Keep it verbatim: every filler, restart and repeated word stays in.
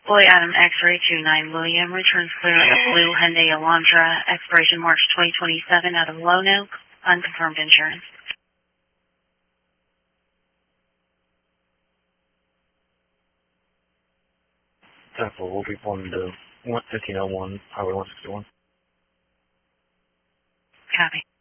Boy Adam X-ray two nine William returns clear of blue Hyundai Elantra, expiration March twenty twenty-seven out of Lone Oak, unconfirmed insurance. ten four, we'll be one to fifteen oh one, Highway one sixty-one. Copy.